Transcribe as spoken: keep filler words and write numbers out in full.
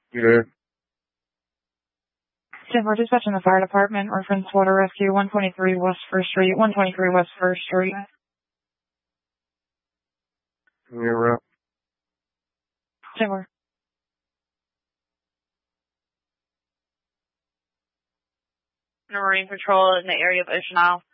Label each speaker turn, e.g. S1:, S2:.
S1: Yeah.
S2: ten four, dispatch in the fire department, reference water rescue, one twenty-three West First Street, one twenty-three West First Street.
S1: Yeah, right.
S2: ten four.
S3: Marine Patrol in the area of Ocean Isle.